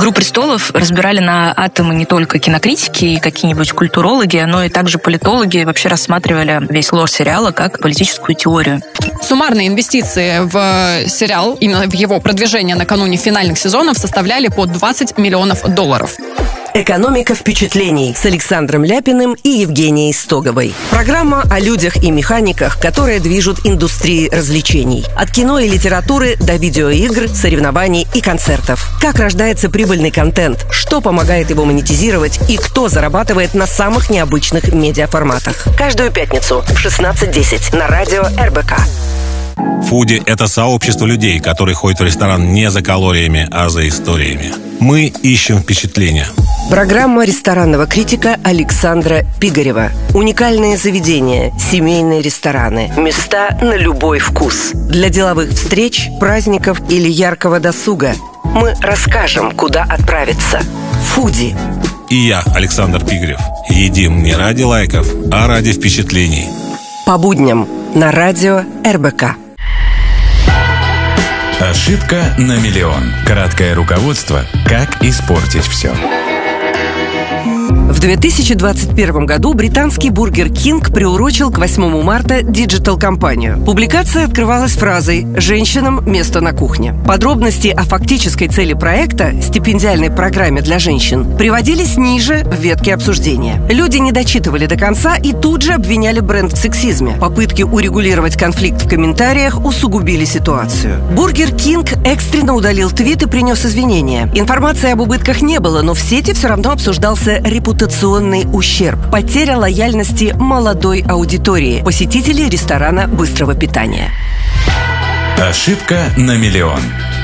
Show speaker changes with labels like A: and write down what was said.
A: «Игру престолов» разбирали на атомы не только кинокритики и какие-нибудь культурологи, но и также политологи вообще рассматривали весь лор сериала как политическую теорию.
B: Суммарные инвестиции в сериал, именно в его продвижение накануне финальных сезонов, составляли по $20 миллионов.
C: «Экономика впечатлений» с Александром Ляпиным и Евгенией Стоговой. Программа о людях и механиках, которые движут индустрией развлечений. От кино и литературы до видеоигр, соревнований и концертов. Как рождается прибыльный контент, что помогает его монетизировать и кто зарабатывает на самых необычных медиаформатах. Каждую пятницу в 16:10 на радио РБК.
D: Фуди – это сообщество людей, которые ходят в ресторан не за калориями, а за историями. Мы ищем впечатления.
C: Программа ресторанного критика Александра Пигарева. Уникальные заведения, семейные рестораны, места на любой вкус. Для деловых встреч, праздников или яркого досуга. Мы расскажем, куда отправиться. Фуди.
D: И я, Александр Пигарев. Едим не ради лайков, а ради впечатлений.
C: По будням на радио РБК.
E: Ошибка на миллион. Краткое руководство «Как испортить все».
C: В 2021 году британский Бургер Кинг приурочил к 8 марта диджитал-кампанию. Публикация открывалась фразой «Женщинам место на кухне». Подробности о фактической цели проекта, стипендиальной программе для женщин, приводились ниже в ветке обсуждения. Люди не дочитывали до конца и тут же обвиняли бренд в сексизме. Попытки урегулировать конфликт в комментариях усугубили ситуацию. Бургер Кинг экстренно удалил твит и принес извинения. Информации об убытках не было, но в сети все равно обсуждался репутационный ущерб, потеря лояльности молодой аудитории, посетителей ресторана быстрого питания.
E: Ошибка на миллион.